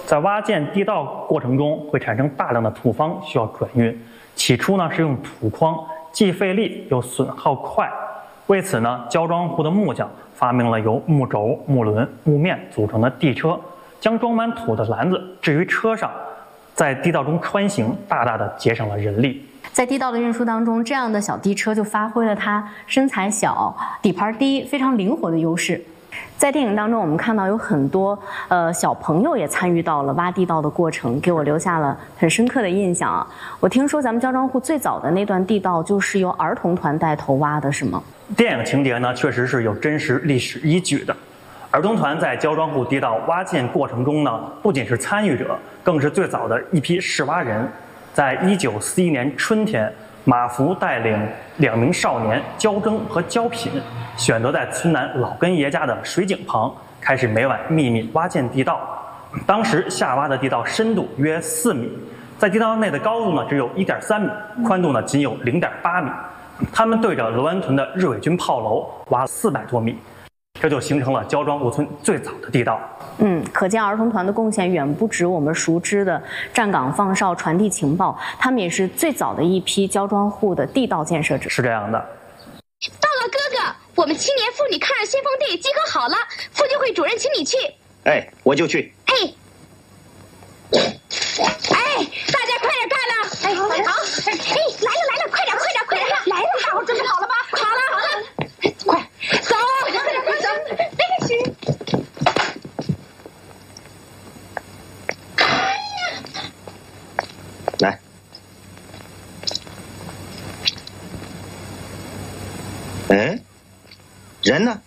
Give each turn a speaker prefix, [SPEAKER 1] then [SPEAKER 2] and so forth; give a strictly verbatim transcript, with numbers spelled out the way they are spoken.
[SPEAKER 1] 在挖建地道过程中会产生大量的土方需要转运，起初呢是用土筐，既费力又损耗快。为此呢，焦庄户的木匠发明了由木轴、木轮、木面组成的地车，将装满土的篮子置于车上，在地道中穿行，大大的节省了人力。
[SPEAKER 2] 在地道的运输当中，这样的小地车就发挥了它身材小、底盘低、非常灵活的优势。在电影当中，我们看到有很多呃小朋友也参与到了挖地道的过程，给我留下了很深刻的印象啊。我听说咱们焦庄户最早的那段地道就是由儿童团带头挖的，是吗？
[SPEAKER 1] 电影情节呢，确实是有真实历史依据的。儿童团在焦庄户地道挖建过程中呢，不仅是参与者，更是最早的一批试挖人。在一九四一年春天，马福带领两名少年焦征和焦品，选择在村南老根爷家的水井旁，开始每晚秘密挖建地道。当时下挖的地道深度约四米，在地道内的高度呢只有一点三米，宽度呢仅有零点八米。他们对着罗湾屯的日伪军炮楼挖了四百多米，这就形成了焦庄户村最早的地道。
[SPEAKER 2] 嗯，可见儿童团的贡献远不止我们熟知的站岗放哨、传递情报，他们也是最早的一批焦庄户的地道建设者。
[SPEAKER 1] 是这样的。
[SPEAKER 3] 道了哥哥，我们青年妇女抗日先锋队集合好了，妇女会主任请你去。
[SPEAKER 4] 哎，我就去。
[SPEAKER 3] 哎，哎，大家快点干了！哎，好，哎，来了来了，快点快点快点，来了！大伙准备好了吗？好了好了，快走，快点快走，那个去。
[SPEAKER 4] 来，嗯，人呢？